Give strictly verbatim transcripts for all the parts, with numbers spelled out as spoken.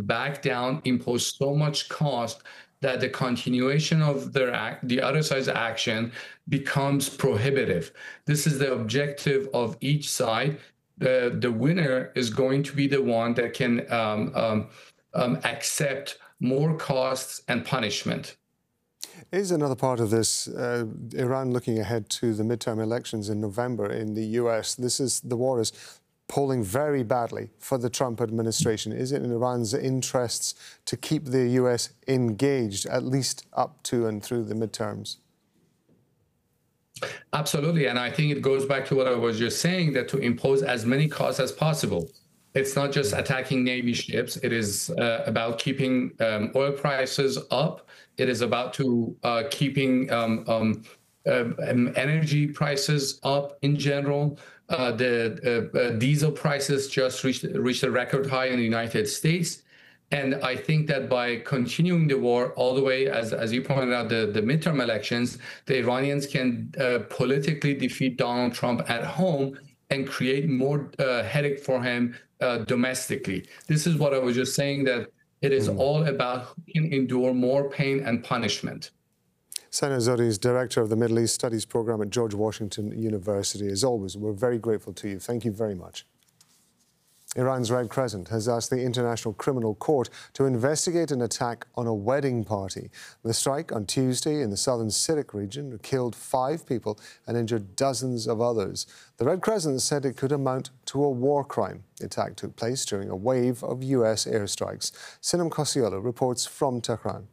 back down, impose so much cost that the continuation of their act, the other side's action becomes prohibitive. This is the objective of each side. The, the winner is going to be the one that can um, um, um, accept more costs and punishment. Is another part of this uh, Iran looking ahead to the midterm elections in November in the U S? This is the war is polling very badly for the Trump administration. Is it in Iran's interests to keep the U S engaged, at least up to and through the midterms? Absolutely, and I think it goes back to what I was just saying, that to impose as many costs as possible. It's not just attacking Navy ships. It is uh, about keeping um, oil prices up. It is about to uh, keeping um, um, uh, energy prices up in general. Uh, the uh, uh, diesel prices just reached, reached a record high in the United States. And I think that by continuing the war all the way, as, as you pointed out, the, the midterm elections, the Iranians can uh, politically defeat Donald Trump at home and create more uh, headache for him uh, domestically. This is what I was just saying, that it is mm. all about who can endure more pain and punishment. Sana Zodi is Director of the Middle East Studies Program at George Washington University. As always, we're very grateful to you. Thank you very much. Iran's Red Crescent has asked the International Criminal Court to investigate an attack on a wedding party. The strike on Tuesday in the southern Sirik region killed five people and injured dozens of others. The Red Crescent said it could amount to a war crime. The attack took place during a wave of U S airstrikes. Sinem Kosiolo reports from Tehran.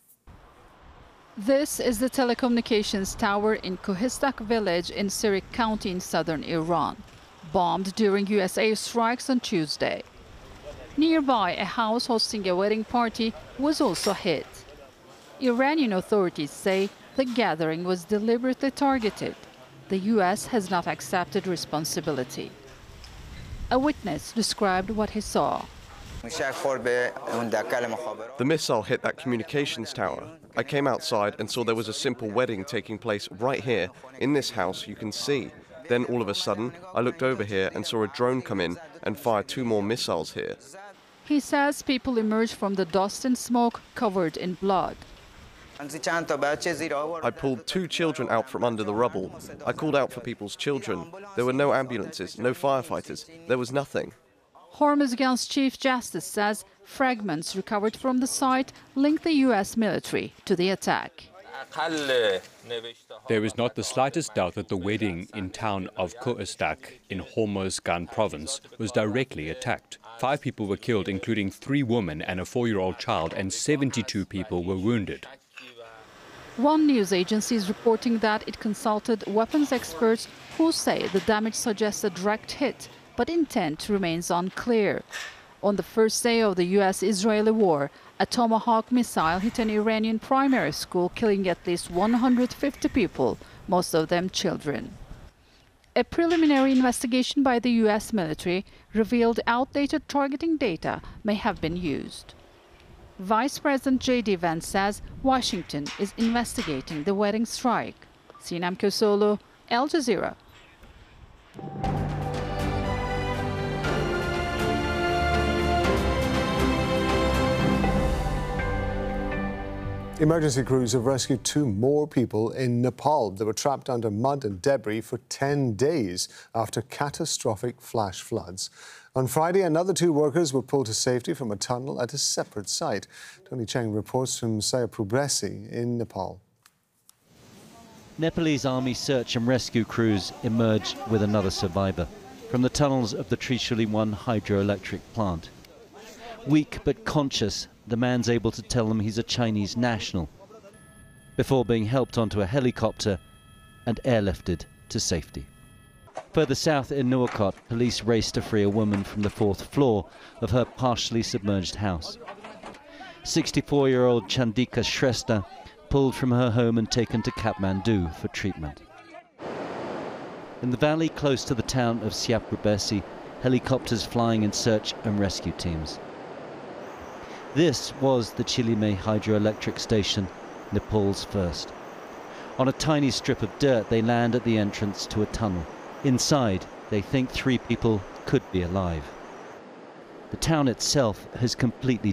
This is the telecommunications tower in Kohistak village in Sirik County in southern Iran, bombed during U S airstrikes on Tuesday. Nearby, a house hosting a wedding party was also hit. Iranian authorities say the gathering was deliberately targeted. The U S has not accepted responsibility. A witness described what he saw. The missile hit that communications tower. I came outside and saw there was a simple wedding taking place right here, in this house you can see. Then all of a sudden, I looked over here and saw a drone come in and fire two more missiles here. He says people emerged from the dust and smoke covered in blood. I pulled two children out from under the rubble. I called out for people's children. There were no ambulances, no firefighters. There was nothing. Hormuzgan's Chief Justice says fragments recovered from the site link the U S military to the attack. There is not the slightest doubt that the wedding in town of Kohistak in Hormuzgan province was directly attacked. Five people were killed, including three women and a four-year-old child, and seventy-two people were wounded. One news agency is reporting that it consulted weapons experts who say the damage suggests a direct hit, but intent remains unclear. On the first day of the U S Israeli war, a Tomahawk missile hit an Iranian primary school, killing at least one hundred fifty people, most of them children. A preliminary investigation by the U S military revealed outdated targeting data may have been used. Vice President J D Vance says Washington is investigating the wedding strike. Sinem Kosiolo, Al Jazeera. Emergency crews have rescued two more people in Nepal. They were trapped under mud and debris for ten days after catastrophic flash floods. On Friday, another two workers were pulled to safety from a tunnel at a separate site. Tony Cheng reports from Sayaprubesi in Nepal. Nepalese Army search and rescue crews emerged with another survivor from the tunnels of the Trishuli one hydroelectric plant. Weak but conscious, the man's able to tell them he's a Chinese national before being helped onto a helicopter and airlifted to safety. Further south in Nuwakot, police raced to free a woman from the fourth floor of her partially submerged house. sixty-four-year-old Chandika Shrestha pulled from her home and taken to Kathmandu for treatment. In the valley close to the town of Sayaprubesi, helicopters flying in search and rescue teams. This was the Chilime hydroelectric station, Nepal's first. On a tiny strip of dirt, they land at the entrance to a tunnel. Inside, they think three people could be alive. The town itself has completely